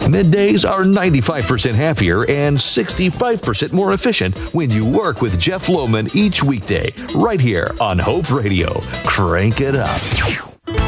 Middays are 95% happier and 65% more efficient when you work with Jeff Lohman each weekday, right here on Hope Radio. Crank it up.